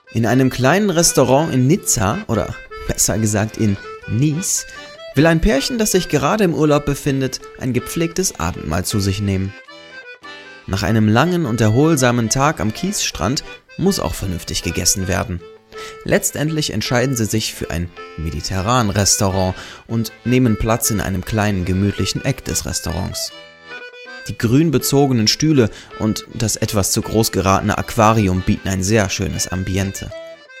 In einem kleinen Restaurant in Nizza, oder besser gesagt in Nice, will ein Pärchen, das sich gerade im Urlaub befindet, ein gepflegtes Abendmahl zu sich nehmen. Nach einem langen und erholsamen Tag am Kiesstrand muss auch vernünftig gegessen werden. Letztendlich entscheiden sie sich für ein Mediterran-Restaurant und nehmen Platz in einem kleinen, gemütlichen Eck des Restaurants. Die grün bezogenen Stühle und das etwas zu groß geratene Aquarium bieten ein sehr schönes Ambiente.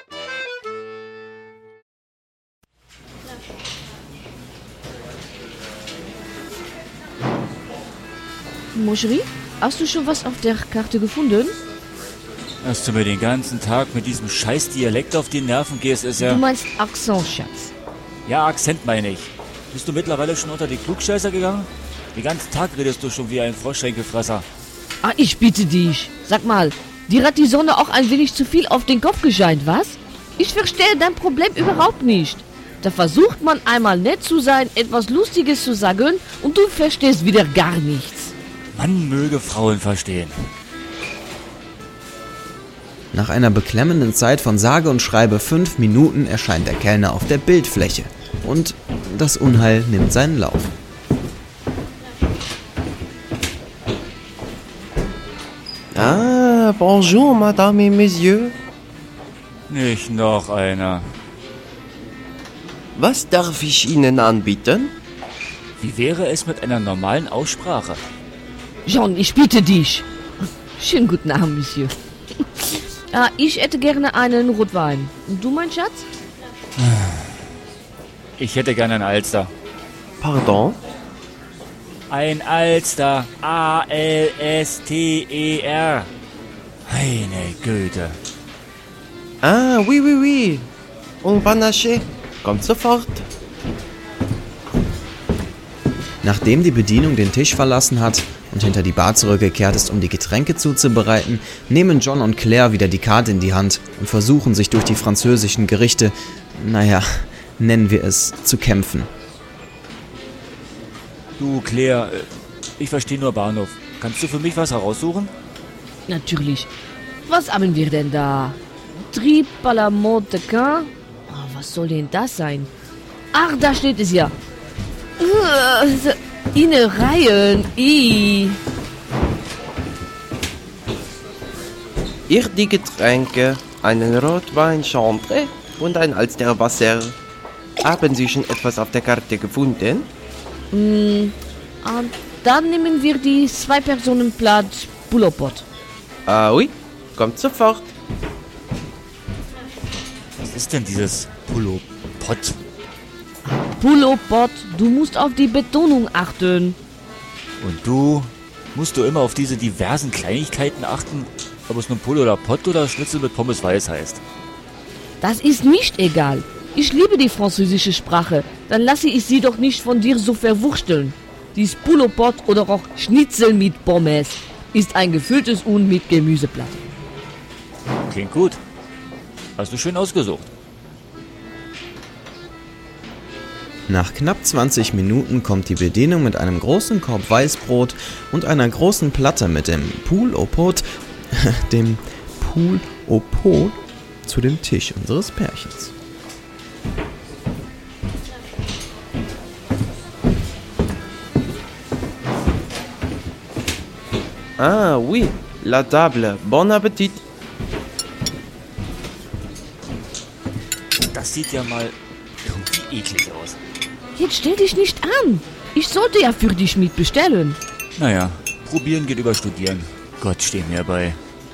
Moscherie, hast du schon was auf der Karte gefunden? Dass du mir den ganzen Tag mit diesem scheiß Dialekt auf die Nerven gehst, ist ja... Du meinst Akzent, Schatz. Ja, Akzent meine ich. Bist du mittlerweile schon unter die Klugscheißer gegangen? Den ganzen Tag redest du schon wie ein Froschschenkelfresser. Ah, ich bitte dich. Sag mal, dir hat die Sonne auch ein wenig zu viel auf den Kopf gescheint, was? Ich verstehe dein Problem überhaupt nicht. Da versucht man einmal nett zu sein, etwas Lustiges zu sagen und du verstehst wieder gar nichts. Man möge Frauen verstehen. Nach einer beklemmenden Zeit von sage und schreibe 5 Minuten erscheint der Kellner auf der Bildfläche und das Unheil nimmt seinen Lauf. Ah, bonjour, Madame et Messieurs. Nicht noch einer. Was darf ich Ihnen anbieten? Wie wäre es mit einer normalen Aussprache? John, ich bitte dich. Schönen guten Abend, Monsieur. Ich hätte gerne einen Rotwein. Und du, mein Schatz? Ich hätte gerne ein Alster. Pardon? Ein Alster. A-L-S-T-E-R. Meine Güte. Ah, oui, oui, oui. Un panaché. Kommt sofort. Nachdem die Bedienung den Tisch verlassen hat und hinter die Bar zurückgekehrt ist, um die Getränke zuzubereiten, nehmen John und Claire wieder die Karte in die Hand und versuchen sich durch die französischen Gerichte, nennen wir es, zu kämpfen. Du, Claire, ich verstehe nur Bahnhof. Kannst du für mich was heraussuchen? Natürlich. Was haben wir denn da? Tripe à la mode de Caen? Was soll denn das sein? Ach, da steht es ja. Innereien. Ihr die Getränke, einen Rotwein Chantre und ein Alster Wasser. Haben Sie schon etwas auf der Karte gefunden? Dann nehmen wir die 2-Personen-Platz Boulot-Pot. Ah, oui. Kommt sofort. Was ist denn dieses Pullo-Pott? Boulot-Pot, du musst auf die Betonung achten. Und du? Musst du immer auf diese diversen Kleinigkeiten achten, ob es nun Pullo oder Pott oder Schnitzel mit Pommes weiß heißt? Das ist nicht egal. Ich liebe die französische Sprache. Dann lasse ich sie doch nicht von dir so verwursteln. Dies Boulot-Pot oder auch Schnitzel mit Pommes ist ein gefülltes Huhn mit Gemüseplatte. Klingt gut. Hast du schön ausgesucht. Nach knapp 20 Minuten kommt die Bedienung mit einem großen Korb Weißbrot und einer großen Platte mit dem Poule au Pot, zu dem Tisch unseres Pärchens. Ah, oui. La table. Bon Appetit. Das sieht ja mal irgendwie eklig aus. Jetzt stell dich nicht an. Ich sollte ja für dich mitbestellen. Naja, probieren geht über studieren. Gott steh mir bei.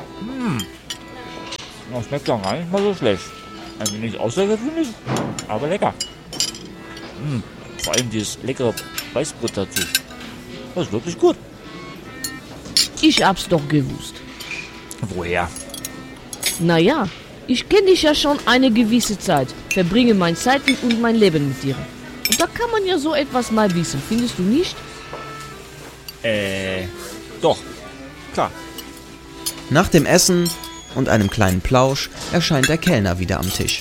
Das schmeckt doch gar nicht mal so schlecht. Ein wenig außergewöhnlich, aber lecker. Vor allem dieses leckere Weißbrot dazu. Das ist wirklich gut. Ich hab's doch gewusst. Woher? Naja, ich kenne dich ja schon eine gewisse Zeit, verbringe mein Zeiten und mein Leben mit dir. Und da kann man ja so etwas mal wissen, findest du nicht? Doch. Klar. Nach dem Essen und einem kleinen Plausch erscheint der Kellner wieder am Tisch.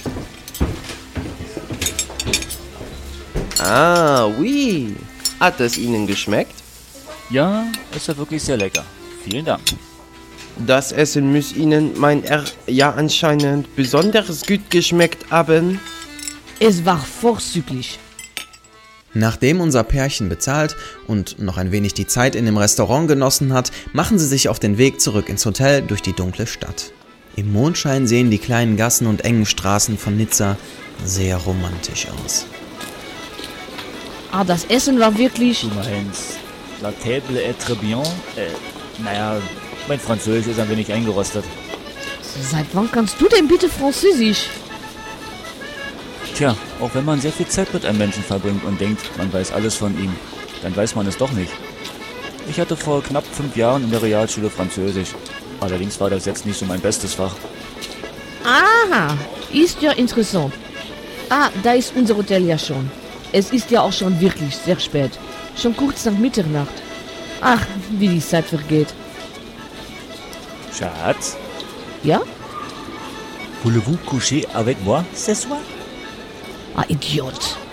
Ah, oui. Hat es Ihnen geschmeckt? Ja, ist ja wirklich sehr lecker. Vielen Dank. Das Essen muss Ihnen, mein Herr, ja anscheinend besonders gut geschmeckt haben. Es war vorzüglich. Nachdem unser Pärchen bezahlt und noch ein wenig die Zeit in dem Restaurant genossen hat, machen sie sich auf den Weg zurück ins Hotel durch die dunkle Stadt. Im Mondschein sehen die kleinen Gassen und engen Straßen von Nizza sehr romantisch aus. Ah, das Essen war wirklich... Du meinst, la table est très bien? Naja, mein Französisch ist ein wenig eingerostet. Seit wann kannst du denn bitte Französisch? Tja, auch wenn man sehr viel Zeit mit einem Menschen verbringt und denkt, man weiß alles von ihm, dann weiß man es doch nicht. Ich hatte vor knapp 5 Jahren in der Realschule Französisch. Allerdings war das jetzt nicht so mein bestes Fach. Aha, ist ja interessant. Ah, da ist unser Hotel ja schon. Es ist ja auch schon wirklich sehr spät. Schon kurz nach Mitternacht. Ach, wie die Zeit vergeht. Schatz, Ja? voulez-vous coucher avec moi ce soir? Ah, Idiot.